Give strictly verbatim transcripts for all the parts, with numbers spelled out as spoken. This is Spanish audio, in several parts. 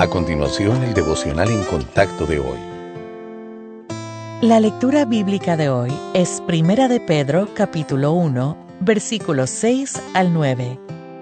A continuación, el devocional en contacto de hoy. La lectura bíblica de hoy es Primera de Pedro, capítulo uno, versículos seis al nueve.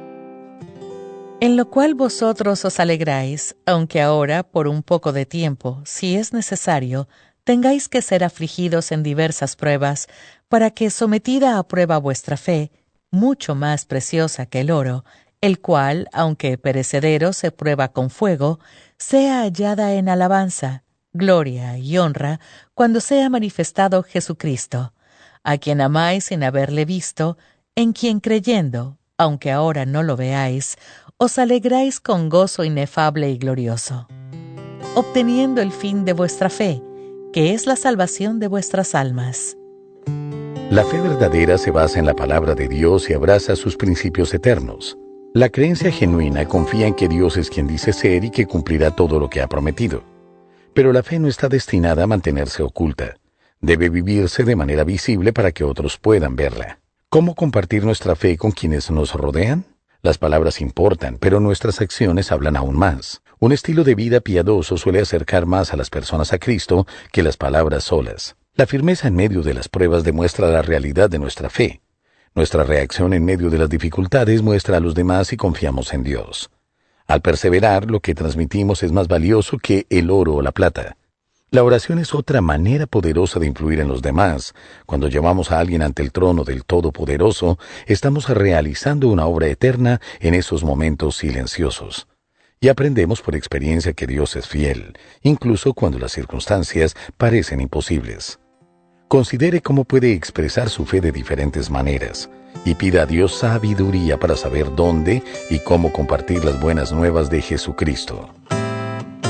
En lo cual vosotros os alegráis, aunque ahora, por un poco de tiempo, si es necesario, tengáis que ser afligidos en diversas pruebas, para que, sometida a prueba vuestra fe, mucho más preciosa que el oro, el cual, aunque perecedero se prueba con fuego, sea hallada en alabanza, gloria y honra, cuando sea manifestado Jesucristo, a quien amáis sin haberle visto, en quien creyendo, aunque ahora no lo veáis, os alegráis con gozo inefable y glorioso, obteniendo el fin de vuestra fe, que es la salvación de vuestras almas. La fe verdadera se basa en la palabra de Dios y abraza sus principios eternos. La creencia genuina confía en que Dios es quien dice ser y que cumplirá todo lo que ha prometido. Pero la fe no está destinada a mantenerse oculta. Debe vivirse de manera visible para que otros puedan verla. ¿Cómo compartir nuestra fe con quienes nos rodean? Las palabras importan, pero nuestras acciones hablan aún más. Un estilo de vida piadoso suele acercar más a las personas a Cristo que las palabras solas. La firmeza en medio de las pruebas demuestra la realidad de nuestra fe. Nuestra reacción en medio de las dificultades muestra a los demás si confiamos en Dios. Al perseverar, lo que transmitimos es más valioso que el oro o la plata. La oración es otra manera poderosa de influir en los demás. Cuando llevamos a alguien ante el trono del Todopoderoso, estamos realizando una obra eterna en esos momentos silenciosos. Y aprendemos por experiencia que Dios es fiel, incluso cuando las circunstancias parecen imposibles. Considere cómo puede expresar su fe de diferentes maneras y pida a Dios sabiduría para saber dónde y cómo compartir las buenas nuevas de Jesucristo.